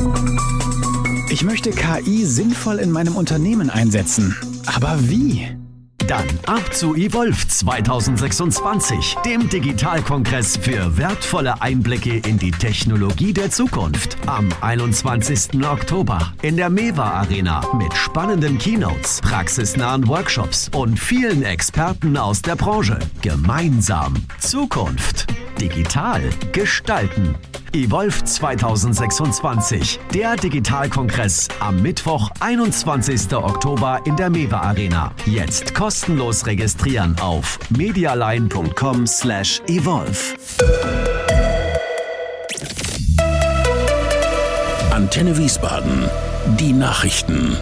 Ich möchte KI sinnvoll in meinem Unternehmen einsetzen. Aber wie? Dann ab zu Evolve 2026, dem Digitalkongress für wertvolle Einblicke in die Technologie der Zukunft. Am 21. Oktober in der MEWA Arena mit spannenden Keynotes, praxisnahen Workshops und vielen Experten aus der Branche. Gemeinsam Zukunft digital gestalten. Evolve 2026, der Digitalkongress am Mittwoch, 21. Oktober in der MEWA Arena. Jetzt kostenlos registrieren auf medialine.com/evolve. Antenne Wiesbaden, die Nachrichten.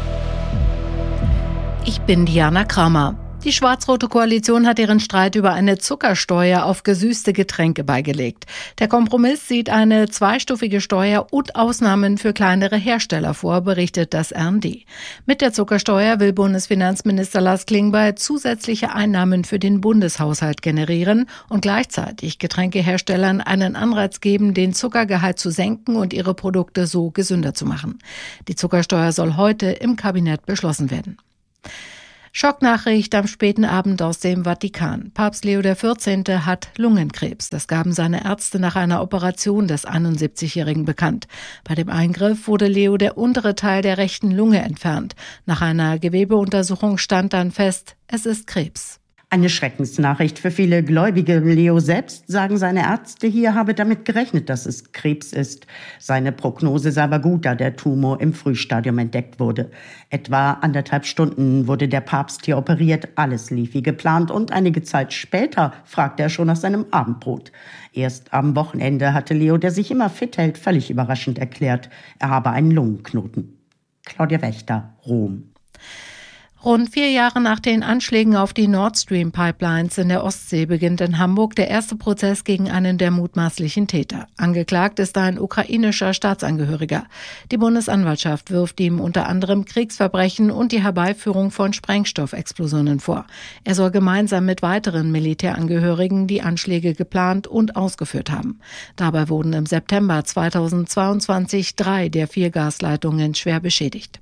Ich bin Diana Kramer. Die schwarz-rote Koalition hat ihren Streit über eine Zuckersteuer auf gesüßte Getränke beigelegt. Der Kompromiss sieht eine zweistufige Steuer und Ausnahmen für kleinere Hersteller vor, berichtet das RND. Mit der Zuckersteuer will Bundesfinanzminister Lars Klingbeil zusätzliche Einnahmen für den Bundeshaushalt generieren und gleichzeitig Getränkeherstellern einen Anreiz geben, den Zuckergehalt zu senken und ihre Produkte so gesünder zu machen. Die Zuckersteuer soll heute im Kabinett beschlossen werden. Schocknachricht am späten Abend aus dem Vatikan. Papst Leo XIV. Hat Lungenkrebs. Das gaben seine Ärzte nach einer Operation des 71-Jährigen bekannt. Bei dem Eingriff wurde Leo der untere Teil der rechten Lunge entfernt. Nach einer Gewebeuntersuchung stand dann fest, es ist Krebs. Eine Schreckensnachricht für viele Gläubige. Leo selbst, sagen seine Ärzte hier, habe damit gerechnet, dass es Krebs ist. Seine Prognose sei aber gut, da der Tumor im Frühstadium entdeckt wurde. Etwa 1,5 Stunden wurde der Papst hier operiert. Alles lief wie geplant und einige Zeit später fragte er schon nach seinem Abendbrot. Erst am Wochenende hatte Leo, der sich immer fit hält, völlig überraschend erklärt, er habe einen Lungenknoten. Claudia Wächter, Rom. Rund 4 Jahre nach den Anschlägen auf die Nord Stream Pipelines in der Ostsee beginnt in Hamburg der erste Prozess gegen einen der mutmaßlichen Täter. Angeklagt ist ein ukrainischer Staatsangehöriger. Die Bundesanwaltschaft wirft ihm unter anderem Kriegsverbrechen und die Herbeiführung von Sprengstoffexplosionen vor. Er soll gemeinsam mit weiteren Militärangehörigen die Anschläge geplant und ausgeführt haben. Dabei wurden im September 2022 3 der 4 Gasleitungen schwer beschädigt.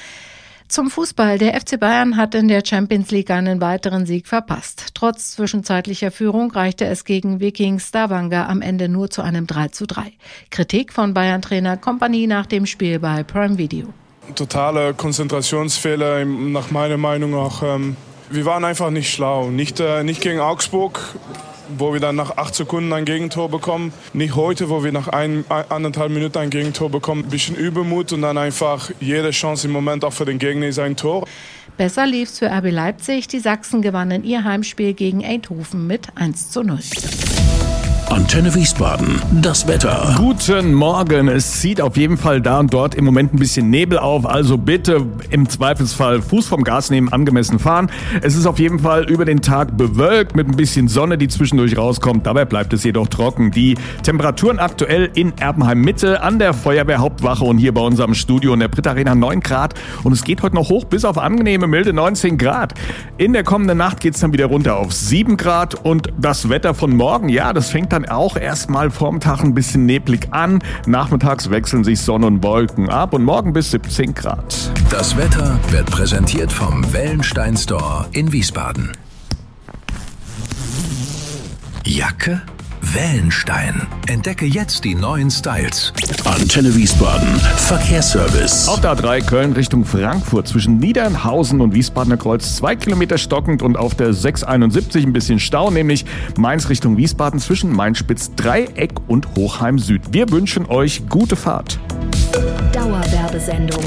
Zum Fußball. Der FC Bayern hat in der Champions League einen weiteren Sieg verpasst. Trotz zwischenzeitlicher Führung reichte es gegen Viking Stavanger am Ende nur zu einem 3:3. Kritik von Bayern-Trainer Kompany nach dem Spiel bei Prime Video. Totale Konzentrationsfehler, nach meiner Meinung auch. Wir waren einfach nicht schlau. Nicht gegen Augsburg, wo wir dann nach 8 Sekunden ein Gegentor bekommen. Nicht heute, wo wir nach 1,5 Minuten ein Gegentor bekommen. Ein bisschen Übermut und dann einfach jede Chance im Moment auch für den Gegner ist ein Tor. Besser lief's für RB Leipzig. Die Sachsen gewannen ihr Heimspiel gegen Eindhoven mit 1:0. Antenne Wiesbaden, das Wetter. Guten Morgen. Es zieht auf jeden Fall da und dort im Moment ein bisschen Nebel auf. Also bitte im Zweifelsfall Fuß vom Gas nehmen, angemessen fahren. Es ist auf jeden Fall über den Tag bewölkt mit ein bisschen Sonne, die zwischendurch rauskommt. Dabei bleibt es jedoch trocken. Die Temperaturen aktuell in Erbenheim Mitte an der Feuerwehrhauptwache und hier bei unserem Studio in der Brit Arena 9 Grad. Und es geht heute noch hoch bis auf angenehme, milde 19 Grad. In der kommenden Nacht geht es dann wieder runter auf 7 Grad. Und das Wetter von morgen, ja, das fängt dann auch erstmal vorm Tag ein bisschen neblig an. Nachmittags wechseln sich Sonne und Wolken ab und morgen bis 17 Grad. Das Wetter wird präsentiert vom Wellenstein Store in Wiesbaden. Jacke? Wellenstein. Entdecke jetzt die neuen Styles. Antenne Wiesbaden. Verkehrsservice. Auf der A3 Köln Richtung Frankfurt zwischen Niedernhausen und Wiesbadener Kreuz 2 Kilometer stockend und auf der 671 ein bisschen Stau, nämlich Mainz Richtung Wiesbaden zwischen Mainz-Spitz, Dreieck und Hochheim Süd. Wir wünschen euch gute Fahrt. Dauerwerbesendung.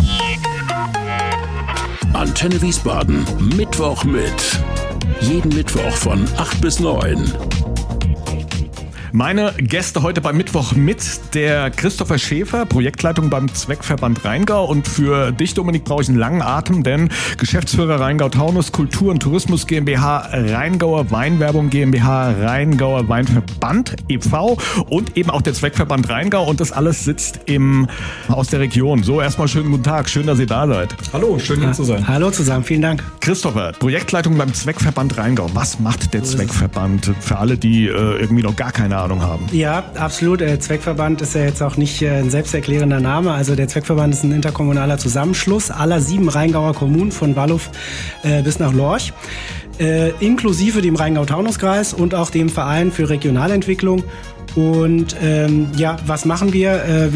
Antenne Wiesbaden. Mittwoch mit. Jeden Mittwoch von 8 bis 9. Meine Gäste heute beim Mittwoch mit der Christopher Schäfer, Projektleitung beim Zweckverband Rheingau. Und für dich, Dominik, brauche ich einen langen Atem, denn Geschäftsführer Rheingau-Taunus Kultur und Tourismus GmbH, Rheingauer Weinwerbung GmbH, Rheingauer Weinverband e.V. und eben auch der Zweckverband Rheingau. Und das alles sitzt aus der Region. So, erstmal schönen guten Tag. Schön, dass ihr da seid. Hallo, schön hier zu sein. Hallo zusammen, vielen Dank. Christopher, Projektleitung beim Zweckverband Rheingau. Was macht der Zweckverband für alle, die irgendwie noch gar keine Ahnung haben. Ja, absolut. Zweckverband ist ja jetzt auch nicht ein selbsterklärender Name. Also der Zweckverband ist ein interkommunaler Zusammenschluss aller 7 Rheingauer Kommunen von Walluf bis nach Lorch. Inklusive dem Rheingau-Taunus-Kreis und auch dem Verein für Regionalentwicklung. Und was machen wir?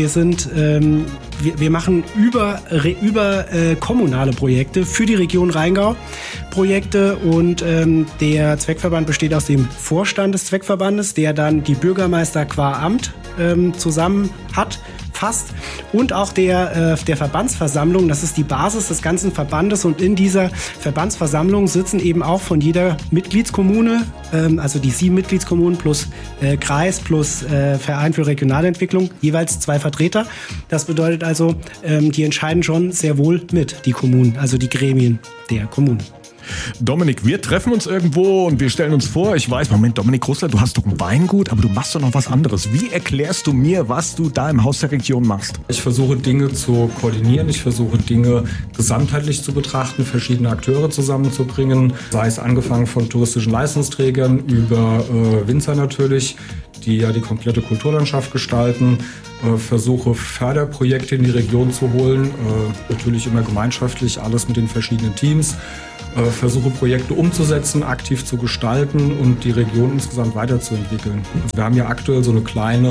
Wir machen über kommunale Projekte für die Region Rheingau Projekte und der Zweckverband besteht aus dem Vorstand des Zweckverbandes, der dann die Bürgermeister qua Amt zusammen hat, fast, und auch der Verbandsversammlung. Das ist die Basis des ganzen Verbandes und in dieser Verbandsversammlung sitzen eben auch von jeder Mitgliedskommune, also die 7 Mitgliedskommunen plus Kreis plus Verein für Regionalentwicklung, jeweils 2 Vertreter. Das bedeutet also, die entscheiden schon sehr wohl mit, die Kommunen, also die Gremien der Kommunen. Dominik, wir treffen uns irgendwo und wir stellen uns vor, ich weiß, Moment, Dominik Russler, du hast doch ein Weingut, aber du machst doch noch was anderes. Wie erklärst du mir, was du da im Haus der Region machst? Ich versuche Dinge zu koordinieren, ich versuche Dinge gesamtheitlich zu betrachten, verschiedene Akteure zusammenzubringen, sei es angefangen von touristischen Leistungsträgern über Winzer natürlich, die ja die komplette Kulturlandschaft gestalten, versuche Förderprojekte in die Region zu holen, natürlich immer gemeinschaftlich, alles mit den verschiedenen Teams. Versuche Projekte umzusetzen, aktiv zu gestalten und die Region insgesamt weiterzuentwickeln. Also wir haben ja aktuell so eine kleine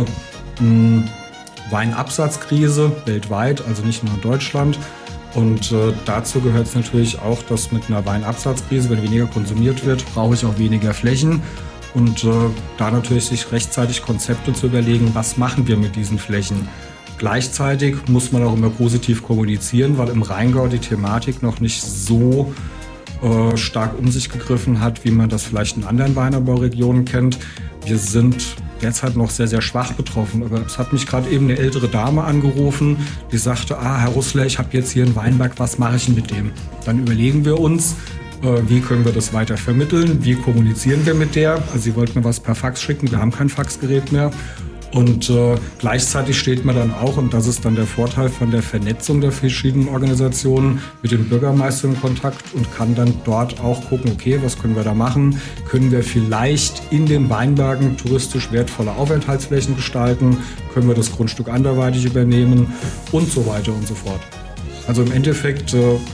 Weinabsatzkrise weltweit, also nicht nur in Deutschland. Und dazu gehört es natürlich auch, dass mit einer Weinabsatzkrise, wenn weniger konsumiert wird, brauche ich auch weniger Flächen. Und da natürlich sich rechtzeitig Konzepte zu überlegen, was machen wir mit diesen Flächen. Gleichzeitig muss man auch immer positiv kommunizieren, weil im Rheingau die Thematik noch nicht so stark um sich gegriffen hat, wie man das vielleicht in anderen Weinanbauregionen kennt. Wir sind derzeit noch sehr, sehr schwach betroffen. Aber es hat mich gerade eben eine ältere Dame angerufen, die sagte, Herr Russler, ich habe jetzt hier einen Weinberg, was mache ich denn mit dem? Dann überlegen wir uns, wie können wir das weiter vermitteln, wie kommunizieren wir mit der. Also sie wollte mir was per Fax schicken, wir haben kein Faxgerät mehr. Und gleichzeitig steht man dann auch, und das ist dann der Vorteil von der Vernetzung der verschiedenen Organisationen, mit den Bürgermeistern in Kontakt und kann dann dort auch gucken, okay, was können wir da machen? Können wir vielleicht in den Weinbergen touristisch wertvolle Aufenthaltsflächen gestalten? Können wir das Grundstück anderweitig übernehmen? Und so weiter und so fort. Also im Endeffekt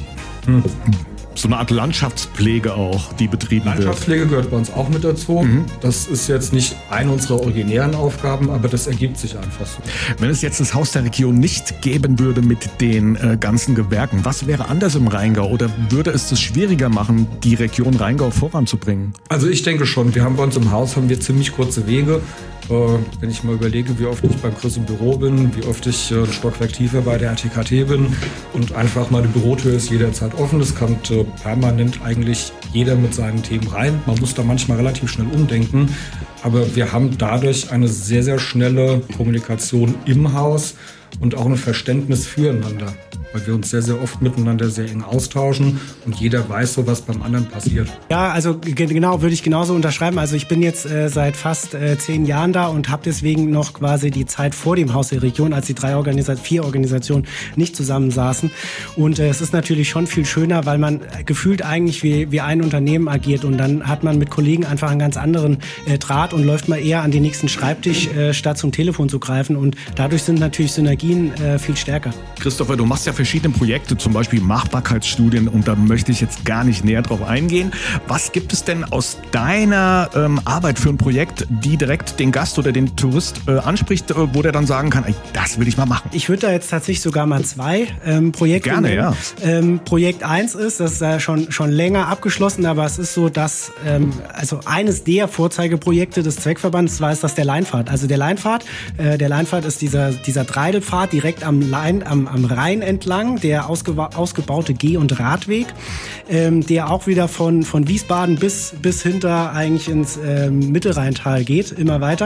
so eine Art Landschaftspflege auch, die betrieben wird. Landschaftspflege gehört bei uns auch mit dazu. Mhm. Das ist jetzt nicht eine unserer originären Aufgaben, aber das ergibt sich einfach so. Wenn es jetzt das Haus der Region nicht geben würde mit den ganzen Gewerken, was wäre anders im Rheingau oder würde es das schwieriger machen, die Region Rheingau voranzubringen? Also ich denke schon. Wir haben bei uns im Haus ziemlich kurze Wege. Wenn ich mal überlege, wie oft ich beim Chris im Büro bin, wie oft ich ein Stockwerk tiefer bei der RTKT bin und einfach meine Bürotür ist jederzeit offen. Es kommt permanent eigentlich jeder mit seinen Themen rein. Man muss da manchmal relativ schnell umdenken, aber wir haben dadurch eine sehr, sehr schnelle Kommunikation im Haus und auch ein Verständnis füreinander, weil wir uns sehr, sehr oft miteinander sehr eng austauschen und jeder weiß so, was beim anderen passiert. Ja, also genau, würde ich genauso unterschreiben. Also ich bin jetzt seit fast 10 Jahren da und habe deswegen noch quasi die Zeit vor dem Haus der Region, als die 4 Organisationen nicht zusammensaßen. Und es ist natürlich schon viel schöner, weil man gefühlt eigentlich wie ein Unternehmen agiert und dann hat man mit Kollegen einfach einen ganz anderen Draht und läuft mal eher an den nächsten Schreibtisch, statt zum Telefon zu greifen. Und dadurch sind natürlich Synergien viel stärker. Christopher, du machst ja verschiedene Projekte, zum Beispiel Machbarkeitsstudien, und da möchte ich jetzt gar nicht näher drauf eingehen. Was gibt es denn aus deiner Arbeit für ein Projekt, die direkt den Gast oder den Tourist anspricht, wo der dann sagen kann, ey, das will ich mal machen? Ich würde da jetzt tatsächlich sogar mal 2 Projekte gerne, nennen. Ja. Projekt 1 ist, das ist schon länger abgeschlossen, aber es ist so, dass also eines der Vorzeigeprojekte des Zweckverbandes war, ist das der Leinpfad. Also der Leinpfad ist dieser Treidelpfad direkt am Rhein entlang, der ausgebaute Geh- und Radweg, der auch wieder von Wiesbaden bis hinter eigentlich ins Mittelrheintal geht, immer weiter.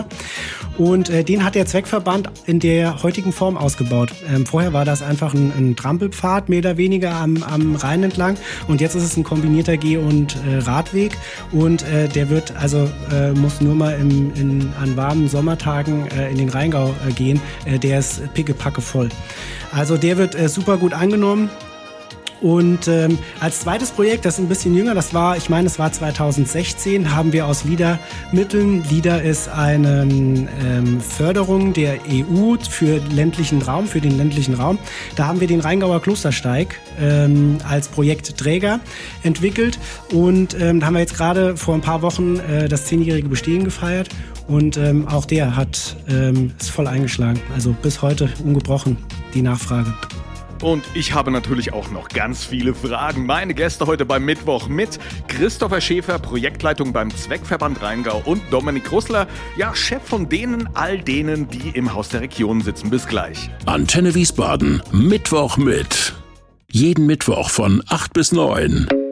Und den hat der Zweckverband in der heutigen Form ausgebaut. Vorher war das einfach ein Trampelpfad, mehr oder weniger am Rhein entlang. Und jetzt ist es ein kombinierter Geh- und Radweg. Und der wird muss nur mal an warmen Sommertagen in den Rheingau gehen. Der ist pickepacke voll. Also der wird super gut angenommen. Und als zweites Projekt, das ist ein bisschen jünger, es war 2016, haben wir aus LIDA-Mitteln, LIDA ist eine Förderung der EU für den ländlichen Raum, da haben wir den Rheingauer Klostersteig als Projektträger entwickelt und da haben wir jetzt gerade vor ein paar Wochen das 10-jährige Bestehen gefeiert und auch der ist voll eingeschlagen, also bis heute ungebrochen die Nachfrage. Und ich habe natürlich auch noch ganz viele Fragen. Meine Gäste heute beim Mittwoch mit Christopher Schäfer, Projektleitung beim Zweckverband Rheingau und Dominik Russler, Chef von all denen, die im Haus der Region sitzen. Bis gleich. Antenne Wiesbaden, Mittwoch mit. Jeden Mittwoch von 8 bis 9.